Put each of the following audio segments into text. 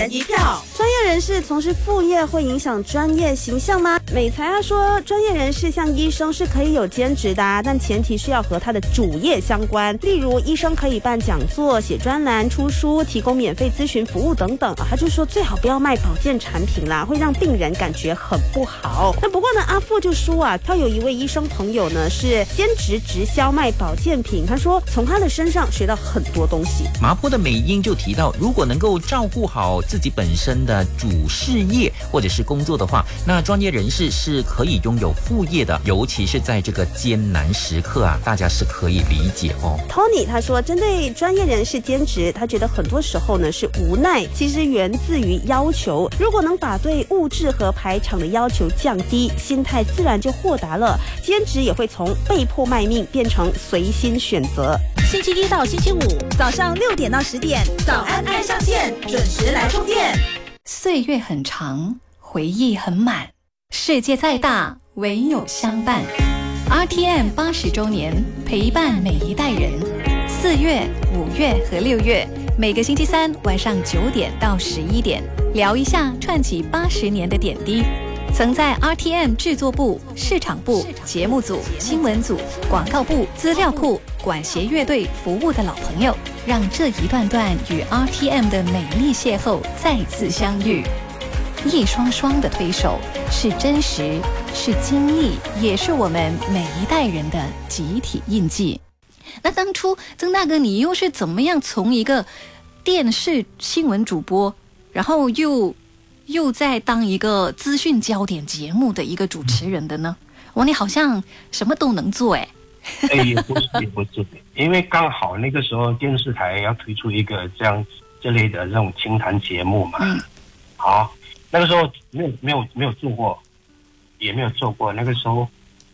人一票。专业人士从事副业会影响专业形象吗？美才说，专业人士像医生是可以有兼职的但前提是要和他的主业相关。例如，医生可以办讲座、写专栏、出书、提供免费咨询服务等等他就说最好不要卖保健产品啦，会让病人感觉很不好。那不过呢，阿富就说他有一位医生朋友呢是兼职直销卖保健品，他说从他的身上学到很多东西。 麻坡的美英就提到，如果能够照顾好自己本身的主事业或者是工作的话，那专业人士是可以拥有副业的，尤其是在这个艰难时刻大家是可以理解 Tony 他说，针对专业人士兼职，他觉得很多时候呢是无奈，其实源自于要求。如果能把对物质和排场的要求降低，心态自然就豁达了，兼职也会从被迫卖命变成随心选择。 星期一到星期五早上6点到10点，早安爱上线，准时来充电。 岁月很长，回忆很满，世界再大，唯有相伴。RTM 80周年，陪伴每一代人。4月、5月和6月，每个星期三晚上9点到11点，聊一下串起80年的点滴。曾在 RTM 制作部、市场部、节目组、新闻组、广告部、资料库、管弦乐队服务的老朋友，让这一段段与 RTM 的美丽邂逅再次相遇。一双双的推手，是真实，是经历，也是我们每一代人的集体印记。那当初曾大哥，你又是怎么样从一个电视新闻主播，然后又在当一个资讯焦点节目的一个主持人的呢？哇，你好像什么都能做也不是，因为刚好那个时候电视台要推出一个这类的这种清谈节目嘛。好，那个时候没有做过，也没有做过。那个时候，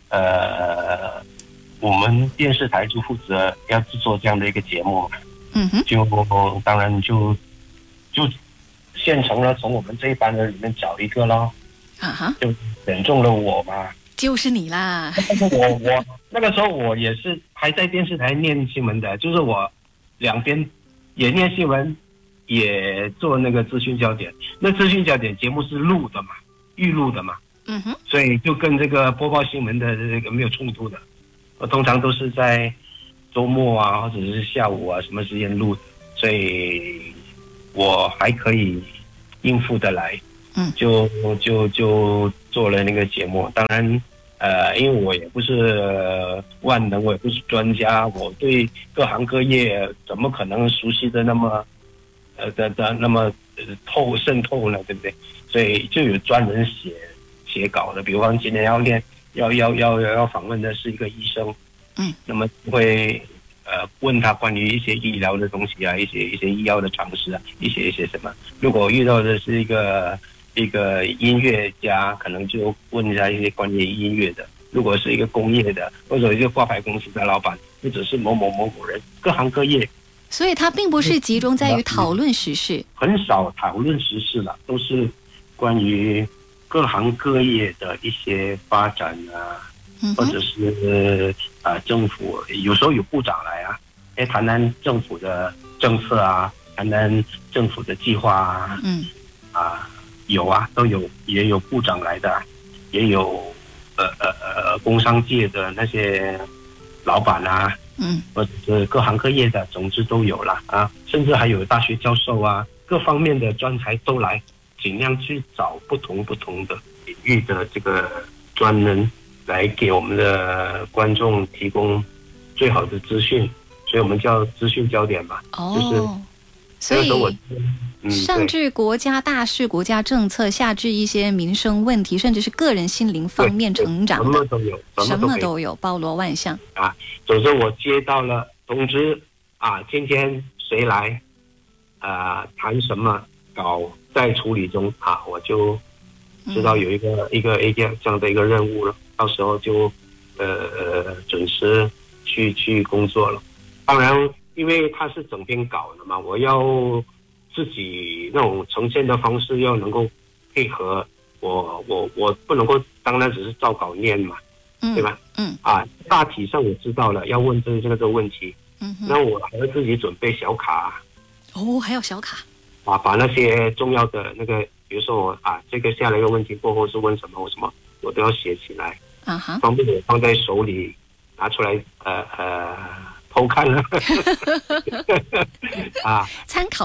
我们电视台就负责要制作这样的一个节目嘛。就当然就现成了，从我们这一班人里面找一个咯。就选中了我嘛。 就是你啦。 我那个时候我也是还在电视台念新闻的，就是我两边也念新闻，也做那个资讯焦点。那资讯焦点节目是录的嘛，预录的嘛。所以就跟这个播报新闻的这个没有冲突的。我通常都是在周末或者是下午什么时间录的，所以我还可以应付得来。就做了那个节目。当然因为我也不是万能，我也不是专家，我对各行各业怎么可能熟悉的那么那么渗透呢，对不对？所以就有专人写稿的，比方今天要访问的是一个医生。那么会问他关于一些医疗的东西一些医药的常识一些什么。如果遇到的是一个音乐家，可能就问一下一些关于音乐的。如果是一个工业的，或者一个挂牌公司的老板，或者是某人，各行各业。 所以它并不是集中在于讨论时事， 很少讨论时事了，都是关于各行各业的一些发展或者是政府，有时候有部长来谈谈政府的政策谈谈政府的计划有都有，也有部长来的，也有工商界的那些老板或者是各行各业的，总之都有了甚至还有大学教授各方面的专才都来，尽量去找不同的领域的这个专人来给我们的观众提供最好的资讯，所以我们叫资讯焦点嘛。就是所以上至国家大事、国家政策，下至一些民生问题，甚至是个人心灵方面成长的，什么都有，包罗万象总之我接到了通知今天谁来谈什么稿在处理中我就知道有一个这样的一个任务了，到时候就准时去工作了。当然因为它是整篇稿的嘛，我要自己那种呈现的方式要能够配合我不能够当然只是照稿念嘛，对吧？大体上我知道了要问这个问题，那我还要自己准备小卡还有小卡把那些重要的那个，比如说我这个下了一个问题过后是问什么我都要写起来，方便我放在手里拿出来偷看了参考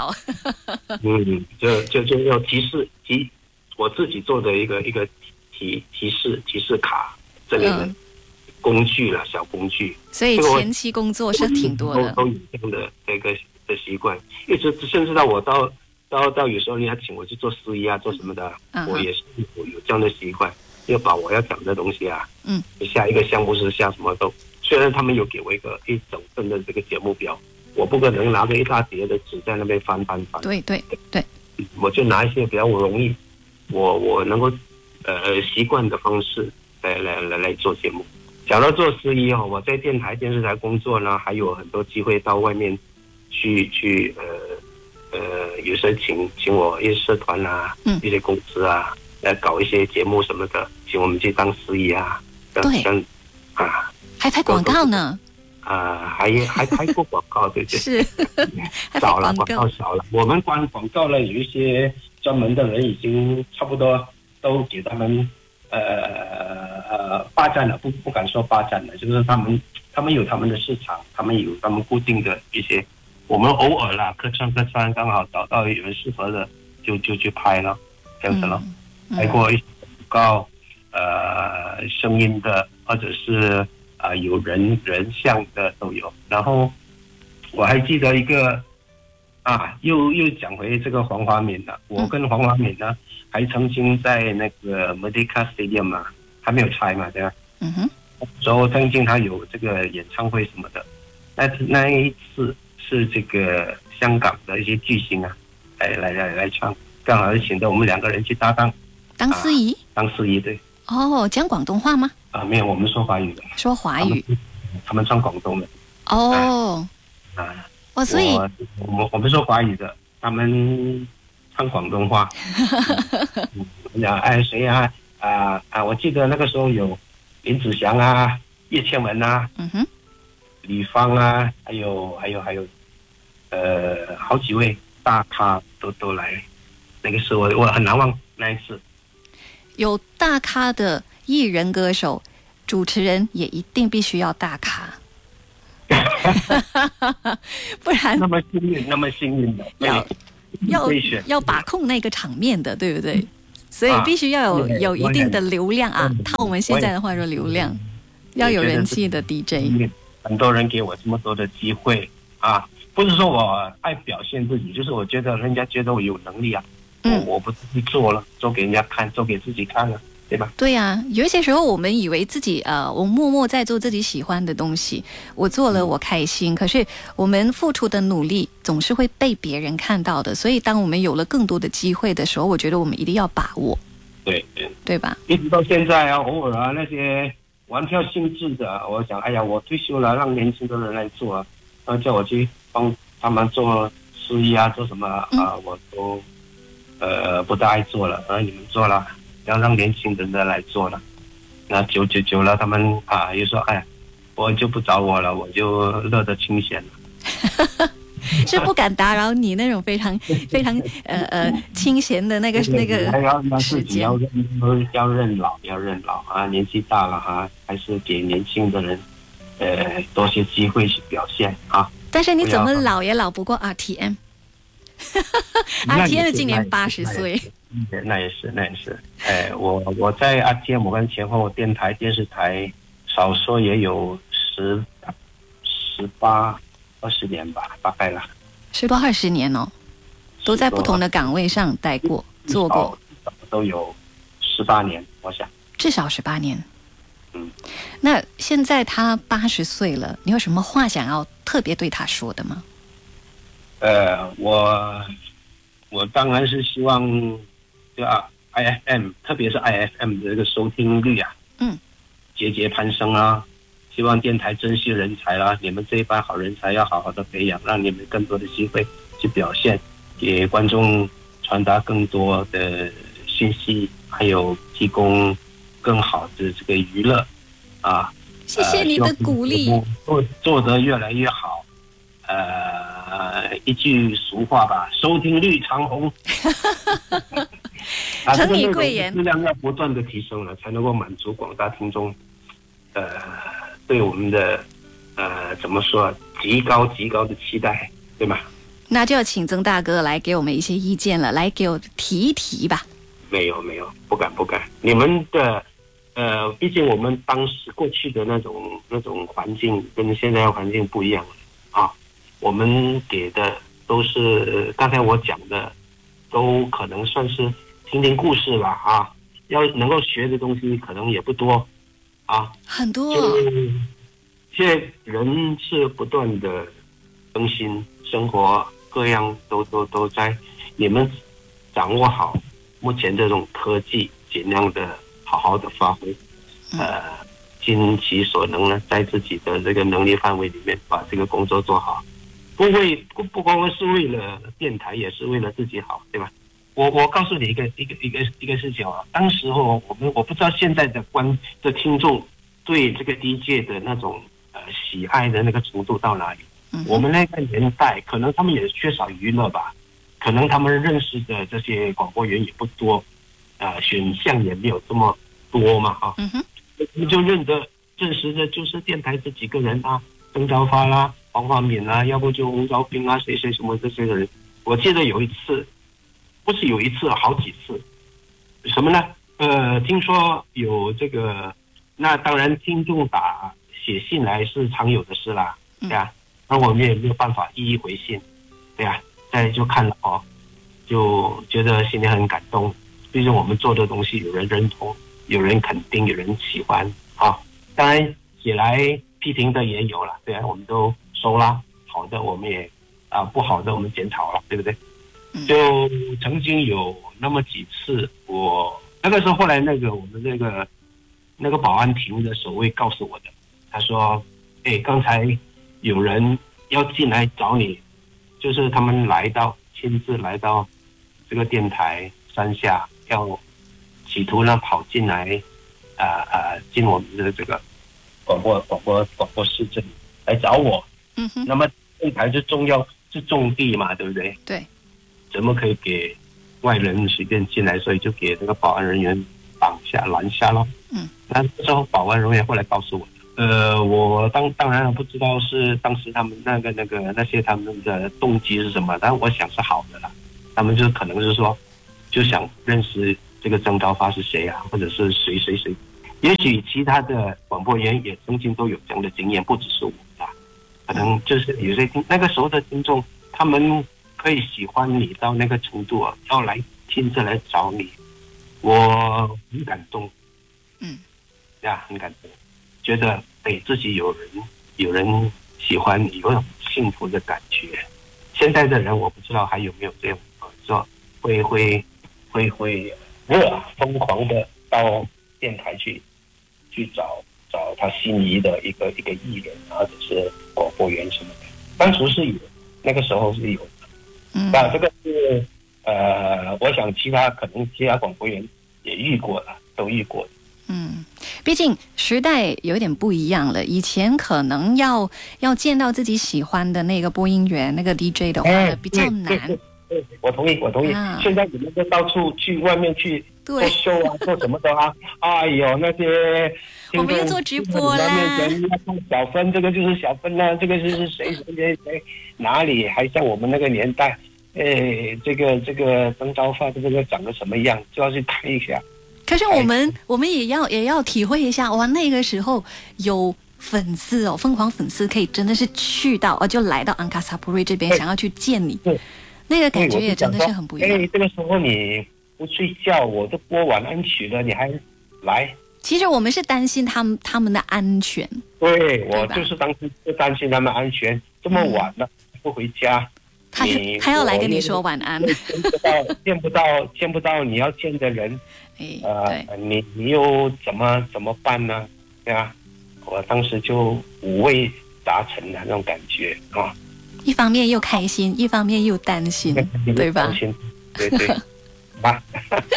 就要提我自己做的一个提示卡这类的工具了，小工具。 所以前期工作是挺多的， 都有这样的这个的习惯，一直甚至到我到有时候人家请我去做司仪做什么的，我也是有这样的习惯，要把我要讲的东西下一个项目是下什么都。虽然他们有给我一整份的这个节目表，我不可能拿着一大叠的纸在那边翻。 对， 我就拿一些比较容易，我能够习惯的方式来做节目。讲到做司仪我在电视台工作呢，还有很多机会到外面去有时候请我一些社团一些公司来搞一些节目什么的，请我们去当司仪对还拍广告呢。 还拍过广告，对对， 是少了广告少了。我们关广告呢，有一些专门的人已经差不多都给他们霸占了，不敢说霸占了，就是他们有他们的市场，他们有他们固定的一些，我们偶尔啦客串刚好找到有人适合的就去拍了，这样子了。拍过一些广告，声音的或者是有人像的都有。然后我还记得一个又讲回这个黄华敏了。我跟黄华敏呢还曾经在那个 Merdeka Stadium 还没有拆嘛，对吧？所以曾经他有这个演唱会什么的。那一次是这个香港的一些巨星来唱，刚好是请的我们两个人去搭档当司仪。 当司仪，对。 讲广东话吗？ 没有，我们说华语的。 说华语。 他们唱广东的。 所以我们说华语的，他们唱广东话。谁我记得那个时候有林子祥叶倩文李芳还有好几位大咖都来。那个时候我很难忘那一次。 有大咖的艺人歌手，主持人也一定必须要大咖。不然那么幸运的要把控那个场面的，对不对？所以必须要有一定的流量套我们现在的话说流量，要有人气的 DJ。 很多人给我这么多的机会不是说我爱表现自己，就是我觉得人家觉得我有能力我不自己做了，做给人家看，做给自己看了，对吧？ 对有一些时候我们以为自己我默默在做自己喜欢的东西，我做了我开心，可是我们付出的努力总是会被别人看到的，所以当我们有了更多的机会的时候，我觉得我们一定要把握。对吧？一直到现在偶尔那些玩票性质的，我想我退休了，让年轻的人来做叫我去帮他们做司仪做什么我都不大爱做了，你们做了，要让年轻人的来做了。那久了，他们又说我就不找我了，我就乐得清闲了。 是不敢打扰你那种非常非常清闲的那个时间。 要认老年纪大了还是给年轻的人多些机会去表现但是你怎么老也老不过 RTM。RTM 今年80岁。 那也是。我在 RTM 我跟前后电视台少说也有18-20年吧，大概了。 10多20年都在不同的岗位上待过做过， 都有18年，我想至少18年。那现在他80岁了，你有什么话想要特别对他说的吗？ 我当然是希望就IFM， 特别是 IFM 的这个收听率节节攀升希望电台珍惜人才你们这一班好人才要好好的培养，让你们更多的机会去表现，给观众传达更多的信息，还有提供更好的这个娱乐谢谢你的鼓励。 做得越来越好， 一句俗话吧，收听率长红。 承你贵言， 质量要不断的提升了，才能够满足广大听众，对我们的怎么说，极高的期待，对吗？ 那就要请曾大哥来给我们一些意见了，来给我提一提吧。 没有，不敢。你们的毕竟我们当时过去的那种环境跟现在的环境不一样啊。我们给的都是刚才我讲的，都可能算是听听故事吧啊。要能够学的东西可能也不多啊， 很多。 现在人是不断的更新，生活各样都在，你们掌握好目前这种科技，尽量的好好的发挥，尽其所能呢，在自己的这个能力范围里面把这个工作做好，不光是为了电台，也是为了自己好，对吧？我告诉你一个事情啊，当时候我不知道现在的听众对这个 DJ 的那种喜爱的那个程度到哪里。我们那个年代可能他们也缺少娱乐吧，可能他们认识的这些广播员也不多，选项也没有这么多嘛啊。你就认识的就是电台这几个人啊，曾兆发啦、黄华敏啦，要不就洪昭斌啊，谁什么这些人。我记得有一次，不是有一次，好几次，什么呢？听说有这个，那当然听众写信来是常有的事啦，对啊。那我们也没有办法一一回信，对啊。再就看了就觉得心里很感动。毕竟我们做的东西有人认同，有人肯定，有人喜欢啊。当然写来批评的也有了，对啊，我们都收啦。好的我们也不好的我们检讨了，对不对？就曾经有那么几次，我那个时候后来我们那个保安亭的守卫告诉我的，他说：“刚才有人要进来找你，就是他们亲自来到这个电台山下，要企图呢跑进来，进我们的这个广播室这里来找我。那么电台是重地嘛，对不对？对，怎么可以给外人随便进来？所以就给那个保安人员拦下了。那之后保安人员后来告诉我的，我当然不知道是当时他们那些他们的动机是什么，但我想是好的啦。他们就可能是说，就想认识这个曾兆发是谁啊，或者是谁。也许其他的广播员也曾经都有这样的经验，不只是我啊。可能就是有些那个时候的听众，他们可以喜欢你到那个程度啊，要来亲自来找你，我很感动。很感动，觉得自己有人喜欢你，有种幸福的感觉。现在的人我不知道还有没有这样说，会疯狂的到电台去找他心仪的一个艺人或者是广播员什么的。当时是有，那个时候是有的。那这个是我想其他广播员也遇过了，都遇过的。 毕竟时代有点不一样了，以前可能要见到自己喜欢的那个播音员、那个 DJ 的话比较难。 对，我同意。现在你们都到处去外面去做秀啊，做什么的啊？哎呦，那些我们要做直播啦， 小芬，这个就是小芬啊，这个是谁，哪里还像我们那个年代？这个曾兆发这个长得什么样，就要去看一下。 可是我们也要体会一下，哇，那个时候有粉丝疯狂粉丝可以真的是去到就来到安卡萨普瑞这边想要去见你，那个感觉也真的是很不一样。 这个时候你不睡觉，我都播晚安曲了，你还来？ 其实我们是担心他们的安全。 对，我就是当时就担心他们安全，这么晚了不回家。 他要来跟你说晚安， 见不到你要见的人，你又怎么办呢？对啊，我当时就五味杂陈的那种感觉啊。 一方面又开心，一方面又担心，对吧？ 对。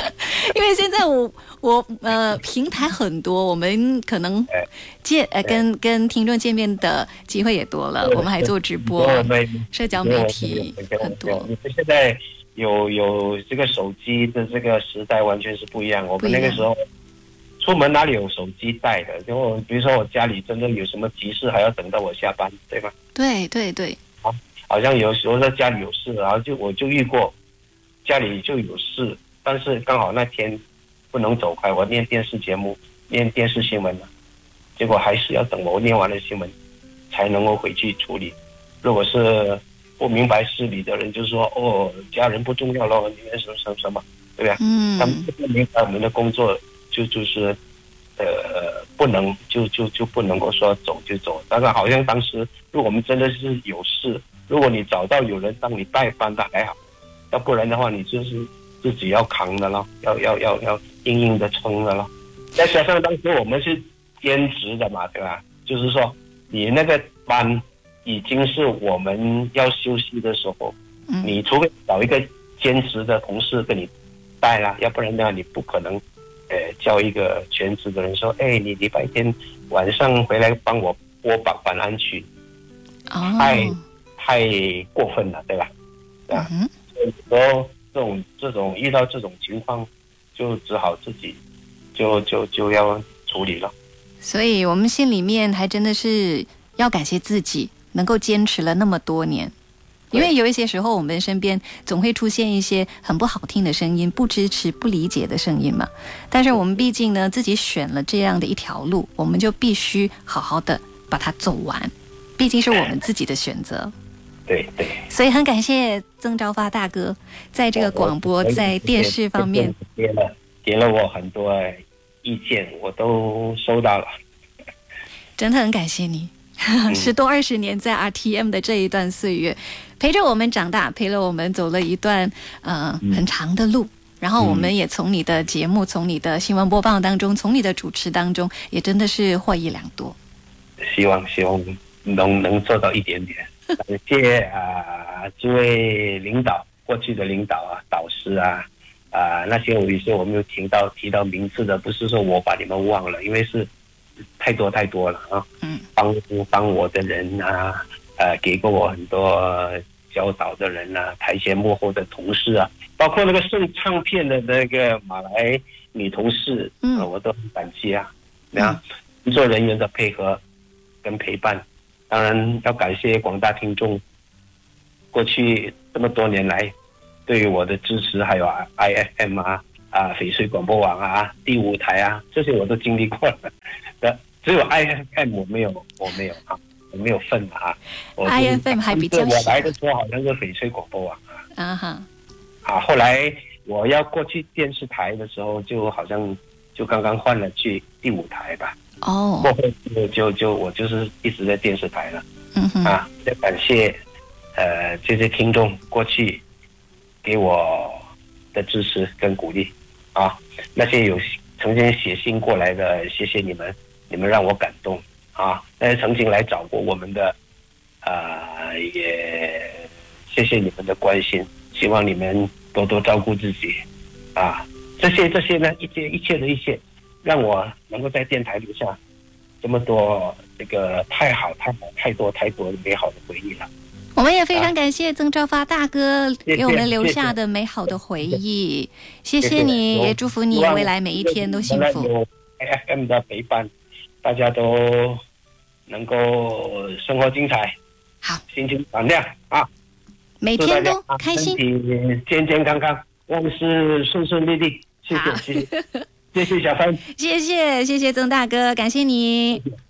因为现在我平台很多，我们可能跟听众见面的机会也多了，我们还做直播，社交媒体很多。 你们现在有这个手机的这个时代完全是不一样。我们那个时候出门哪里有手机带的？就比如说我家里真的有什么急事，还要等到我下班，对吧？ 对对对。 好像有时候在家里有事，然后我就遇过家里就有事，但是刚好那天不能走开，我念电视节目、念电视新闻了，结果还是要等我念完了新闻才能够回去处理。如果是不明白事理的人，就说哦，家人不重要了，你们什么，对吧？他们不明白我们的工作就是不能就不能够说走就走。但是好像当时如果我们真的是有事，如果你找到有人让你代班的还好，要不然的话你就是自己要扛的了，要硬硬的撑的了。再加上当时我们是兼职的嘛，对吧？就是说你那个班已经是我们要休息的时候，你除非找一个兼职的同事跟你带啦，要不然呢你不可能叫一个全职的人说，你礼拜天晚上回来帮我播晚安曲，太过分了，对吧？啊，所以说这种遇到这种情况，就只好自己就要处理了。 所以我们心里面还真的是要感谢自己能够坚持了那么多年。因为有一些时候我们身边总会出现一些很不好听的声音，不支持不理解的声音嘛，但是我们毕竟呢自己选了这样的一条路，我们就必须好好的把它走完，毕竟是我们自己的选择。 对对， 所以很感谢曾昭发大哥在这个广播在电视方面给了我很多意见，我都收到了， 真的很感谢你。10多20年在 RTM 的这一段岁月，陪着我们长大，陪了我们走了一段很长的路，然后我们也从你的节目，从你的新闻播报当中，从你的主持当中，也真的是获益良多。 希望能做到一点点。感谢诸位领导，过去的领导导师那些有些我没有提到名字的，不是说我把你们忘了，因为是太多了啊。帮我的人给过我很多教导的人台前幕后的同事包括那个送唱片的那个马来女同事，我都很感谢工作人员的配合跟陪伴。当然要感谢广大听众过去这么多年来对于我的支持，还有IFM 翡翠广播网第5台这些我都经历过了的，只有 IFM 我没有份 IFM 还比较小。 我来的时候好像是翡翠广播网后来我要过去电视台的时候，就好像就刚刚换了去第5台吧。过后就我就是一直在电视台了。再感谢这些听众过去给我的支持跟鼓励那些有曾经写信过来的，谢谢你们让我感动那些曾经来找过我们的也谢谢你们的关心，希望你们多多照顾自己这些呢，一切的一切，让我能够在电台留下这么多这个太多美好的回忆了。 我们也非常感谢曾昭发大哥给我们留下的美好的回忆，谢谢你，也祝福你未来每一天都幸福。 有 FM 的陪伴，大家都能够生活精彩， 好， 心情闪亮每天都开心， 健健康康，万事顺利利。谢谢小芬， 谢谢曾大哥，感谢你。